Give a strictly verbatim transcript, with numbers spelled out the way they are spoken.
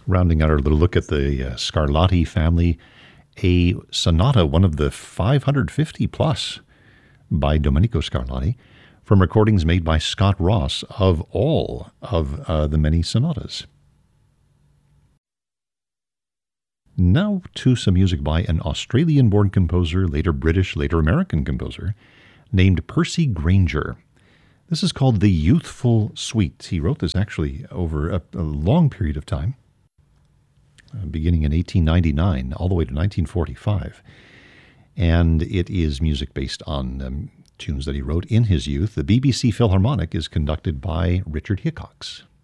Rounding out our little look at the uh, Scarlatti family, a sonata, one of the five hundred fifty plus by Domenico Scarlatti, from recordings made by Scott Ross of all of uh, the many sonatas. Now to some music by an Australian-born composer, later British, later American composer, named Percy Grainger. This is called The Youthful Suite. He wrote this actually over a, a long period of time, uh, beginning in eighteen ninety-nine all the way to nineteen forty-five. And it is music based on um, tunes that he wrote in his youth. The B B C Philharmonic is conducted by Richard Hickox.